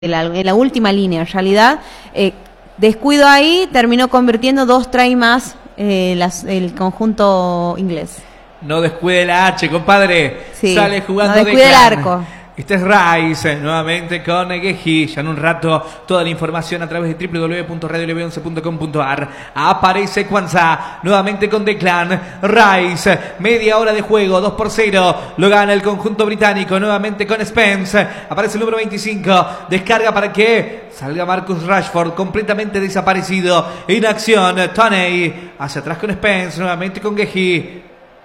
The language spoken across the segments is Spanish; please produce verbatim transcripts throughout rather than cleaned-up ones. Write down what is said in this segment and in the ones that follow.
La, en la última línea, en realidad, eh, descuido ahí, terminó convirtiendo dos try más eh, las, el conjunto inglés. No descuide la H, compadre. Sí, sale jugando no descuide Declan. el arco. Este es Rice, nuevamente con Geji. Ya en un rato toda la información a través de doble u doble u doble u punto radio l b once punto com punto a r. Aparece Kwanza, nuevamente con Declan. Rice, media hora de juego, dos por cero. Lo gana el conjunto británico, nuevamente con Spence. Aparece el número veinticinco. Descarga para que salga Marcus Rashford, completamente desaparecido. En acción, Toney. Hacia atrás con Spence, nuevamente con Geji.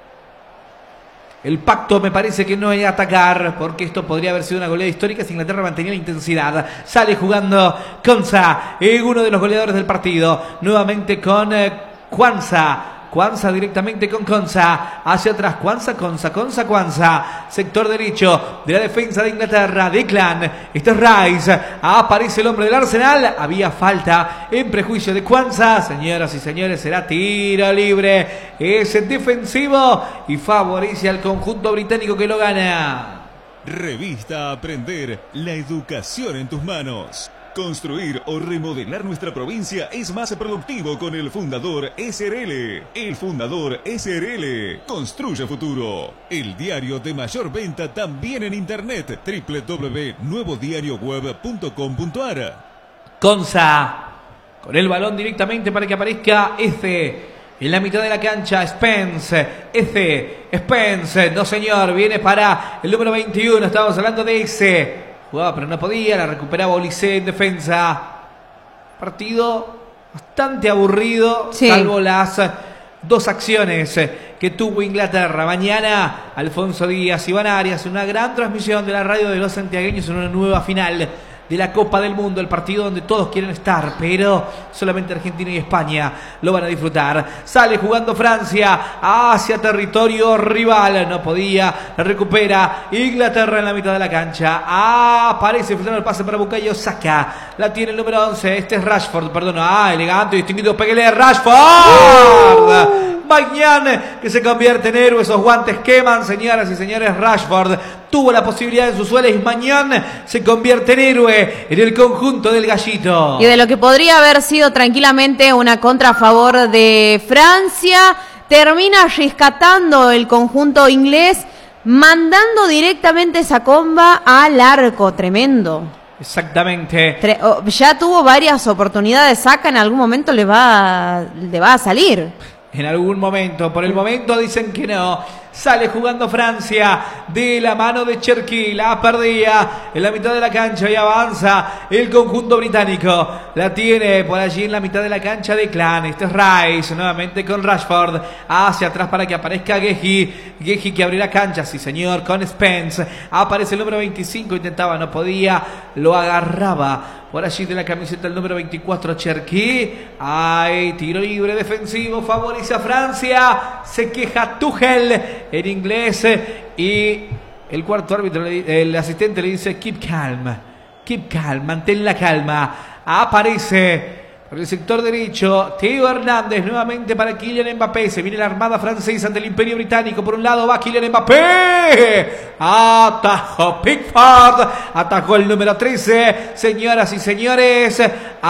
El pacto me parece que no es atacar, porque esto podría haber sido una goleada histórica si Inglaterra mantenía la intensidad. Sale jugando Konsa, uno de los goleadores del partido. Nuevamente con eh, Kwanza. Kwanza directamente con Konsa. Hacia atrás, Kwanza, Konsa, Konsa, Kwanza. Sector derecho de la defensa de Inglaterra. Declan. Este es Rice. Aparece el hombre del Arsenal. Había falta en prejuicio de Kwanza. Señoras y señores, será tiro libre. Es defensivo y favorece al conjunto británico que lo gana. Revista Aprender. La educación en tus manos. Construir o remodelar nuestra provincia es más productivo con el Fundador S R L. El Fundador S R L construye futuro. El diario de mayor venta también en internet. doble u doble u doble u punto nuevo diario web punto com punto a r. Konsa con el balón directamente para que aparezca F. En la mitad de la cancha, Spence, F, Spence, no señor, viene para el número veintiuno, estábamos hablando de ese. Jugaba pero no podía, la recuperaba Olise en defensa. Partido bastante aburrido, sí, salvo las dos acciones que tuvo Inglaterra. Mañana, Alfonso Díaz, Iván Arias, una gran transmisión de la radio de los santiagueños en una nueva final de la Copa del Mundo, el partido donde todos quieren estar, pero solamente Argentina y España lo van a disfrutar. Sale jugando Francia hacia territorio rival, no podía, la recupera Inglaterra en la mitad de la cancha. Ah, aparece filtrando el pase para Bukayo Saka, la tiene el número once, este es Rashford, perdón, ah, elegante y distinguido, peguele Rashford. ¡Uh! Mañana que se convierte en héroe, esos guantes queman, señoras y señores. Rashford tuvo la posibilidad en sus suelos y mañana se convierte en héroe en el conjunto del Gallito. Y de lo que podría haber sido tranquilamente una contra a favor de Francia, termina rescatando el conjunto inglés, mandando directamente esa comba al arco, tremendo. Exactamente. Tre- oh, ya tuvo varias oportunidades, Saka en algún momento le va, le va a salir. En algún momento, por el momento dicen que no. Sale jugando Francia de la mano de Cherki, la perdía en la mitad de la cancha y avanza el conjunto británico. La tiene por allí en la mitad de la cancha Declan. Este es Rice, nuevamente con Rashford hacia atrás para que aparezca Geji. Geji que abrirá cancha, sí señor, con Spence. Aparece el número veinticinco, intentaba, no podía, lo agarraba por allí de la camiseta el número veinticuatro, Cherki. Ay, tiro libre defensivo, favorece a Francia. Se queja Tuchel en inglés y el cuarto árbitro, el asistente le dice keep calm, keep calm, mantén la calma. Aparece por el sector derecho Theo Hernández nuevamente para Kylian Mbappé. Se viene la armada francesa ante el Imperio Británico. Por un lado va Kylian Mbappé, atajó Pickford, atajó el número trece. Señoras y señores,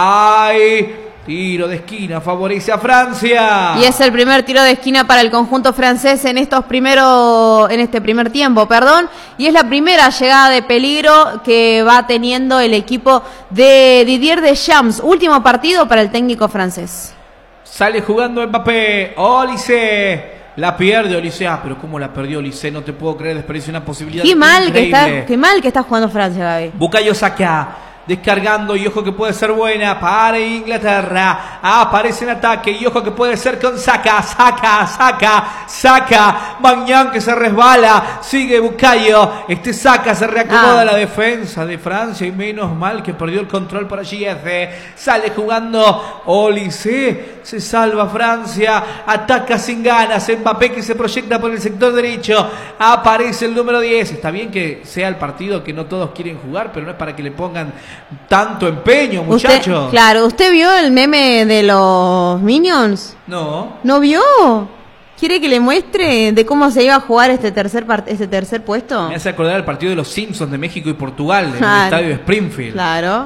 hay tiro de esquina, favorece a Francia. Y es el primer tiro de esquina para el conjunto francés en estos primeros, en este primer tiempo, perdón. Y es la primera llegada de peligro que va teniendo el equipo de Didier Deschamps. Último partido para el técnico francés. Sale jugando Mbappé, Olise. La pierde Olise. Ah, pero cómo la perdió Olise, no te puedo creer, desperdició una posibilidad qué mal increíble. que está, qué mal que está jugando Francia, Gaby. Bukayo Saka descargando y ojo que puede ser buena para Inglaterra. Aparece en ataque y ojo que puede ser con Saka, Saka, Saka, Saka. Mañana que se resbala, sigue Bukayo. Este Saka se reacomoda ah. la defensa de Francia y menos mal que perdió el control por allí. F. Sale jugando Olise, se salva Francia, ataca sin ganas. Mbappé que se proyecta por el sector derecho. Aparece el número diez. Está bien que sea el partido que no todos quieren jugar, pero no es para que le pongan tanto empeño, muchachos. Claro, ¿usted vio el meme de los Minions? No. ¿No vio? ¿Quiere que le muestre de cómo se iba a jugar este tercer part este tercer puesto? Me hace acordar el partido de los Simpsons de México y Portugal en Claro. el estadio de Springfield. Claro.